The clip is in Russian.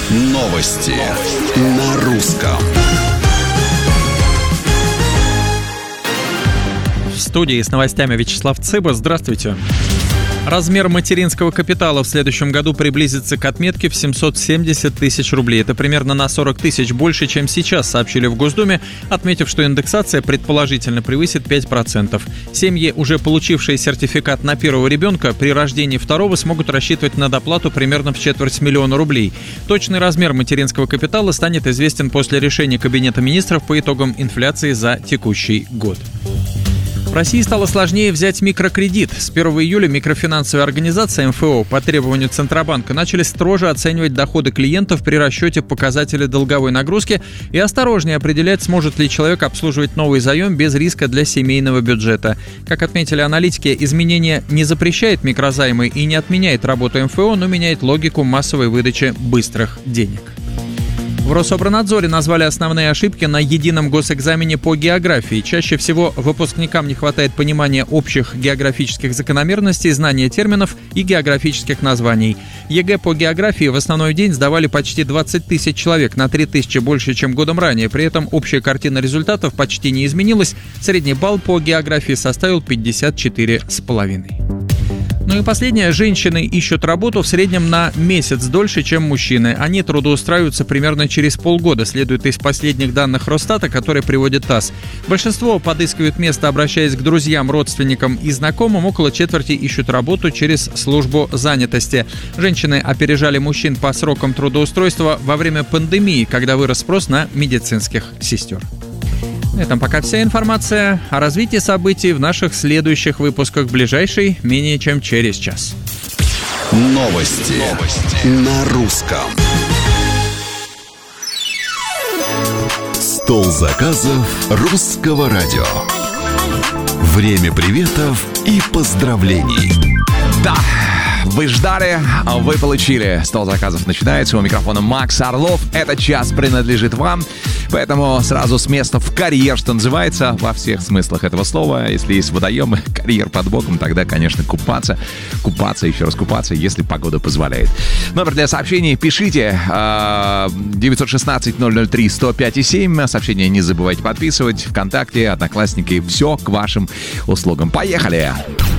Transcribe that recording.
Новости на русском. В студии с новостями Вячеслав Цыба. Здравствуйте. Размер материнского капитала в следующем году приблизится к отметке в 770 тысяч рублей. Это примерно на 40 тысяч больше, чем сейчас, сообщили в Госдуме, отметив, что индексация предположительно превысит 5%. Семьи, уже получившие сертификат на первого ребенка, при рождении второго смогут рассчитывать на доплату примерно в 250 000 рублей. Точный размер материнского капитала станет известен после решения Кабинета министров по итогам инфляции за текущий год. В России стало сложнее взять микрокредит. С 1 июля микрофинансовые организации МФО по требованию Центробанка начали строже оценивать доходы клиентов при расчете показателей долговой нагрузки и осторожнее определять, сможет ли человек обслуживать новый заем без риска для семейного бюджета. Как отметили аналитики, изменение не запрещает микрозаймы и не отменяет работу МФО, но меняет логику массовой выдачи быстрых денег. В Рособорнадзоре назвали основные ошибки на едином госэкзамене по географии. Чаще всего выпускникам не хватает понимания общих географических закономерностей, знания терминов и географических названий. ЕГЭ по географии в основной день сдавали почти 20 тысяч человек, на 3 тысячи больше, чем годом ранее. При этом общая картина результатов почти не изменилась. Средний балл по географии составил 54,5. Ну и последнее. Женщины ищут работу в среднем на месяц дольше, чем мужчины. Они трудоустраиваются примерно через полгода, следует из последних данных Росстата, которые приводит ТАСС. Большинство подыскивают место, обращаясь к друзьям, родственникам и знакомым. Около четверти ищут работу через службу занятости. Женщины опережали мужчин по срокам трудоустройства во время пандемии, когда вырос спрос на медицинских сестер. На этом пока вся информация. О развитии событий в наших следующих выпусках, ближайший менее чем через час. Новости на русском. Стол заказов Русского радио. Время приветов и поздравлений. Да, вы ждали, а вы получили. Стол заказов начинается. У микрофона Макс Орлов. Этот час принадлежит вам. Поэтому сразу с места в карьер, что называется, во всех смыслах этого слова. Если есть водоемы, карьер под боком, тогда, конечно, купаться, еще раз купаться, если погода позволяет. Номер для сообщений пишите 916-003-105-7. Сообщения не забывайте подписывать. ВКонтакте, Одноклассники. Все к вашим услугам. Поехали!